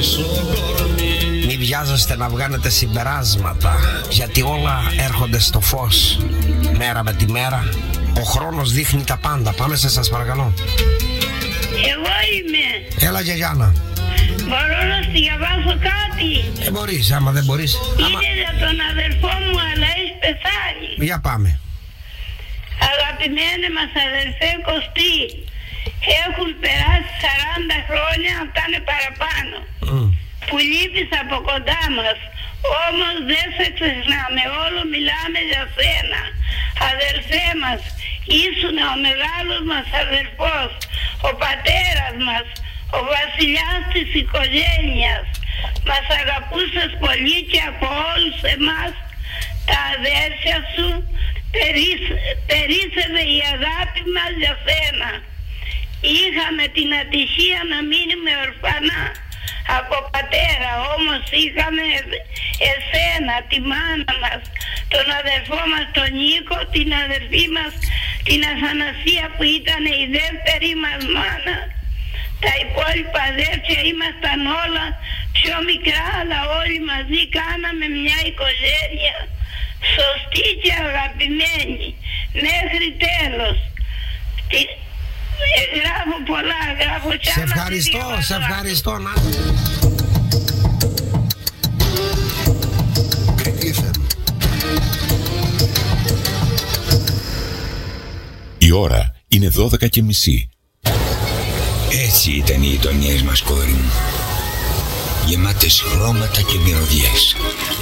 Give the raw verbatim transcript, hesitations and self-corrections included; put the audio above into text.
Μη βιάζεστε να βγάνετε συμπεράσματα, γιατί όλα έρχονται στο φως. Μέρα με τη μέρα, ο χρόνος δείχνει τα πάντα. Πάμε σε σας παρακαλώ. Εγώ είμαι. Έλα γιαγιάνα. Μπορώ να σου διαβάσω κάτι? Δεν μπορείς, άμα δεν μπορείς. Είναι άμα... για τον αδερφό μου, αλλά έχει πεθάνει. Για πάμε. Αγαπημένοι μας αδερφέ Κωστή, έχουν περάσει σαράντα χρόνια, αν τα είναι παραπάνω, mm. που λείπεις από κοντά μας. Όμως δεν σε ξεχνάμε, όλο μιλάμε για σένα. Αδερφέ μας, ήσουν ο μεγάλος μας αδερφός, ο πατέρας μας, ο βασιλιάς της οικογένειας. Μας αγαπούσες πολύ και από όλους εμάς τα αδέρφια σου περίσσευε η αγάπη μας για σένα. Είχαμε την ατυχία να μείνουμε ορφανά από πατέρα, όμως είχαμε εσένα, τη μάνα μας, τον αδερφό μας τον Νίκο, την αδερφή μας την Αθανασία που ήταν η δεύτερη μας μάνα. Τα υπόλοιπα αδέρφια ήμασταν όλα πιο μικρά, αλλά όλοι μαζί κάναμε μια οικογένεια σωστή και αγαπημένη μέχρι τέλος. Ε, γράφω πολλά, γράφω κι άλλα. Σε ευχαριστώ, σε ευχαριστώ. Να... Η ώρα είναι δώδεκα και μισή. Έτσι ήταν οι γειτονιές μας, κόρη μου, γεμάτες χρώματα και μυρωδιές.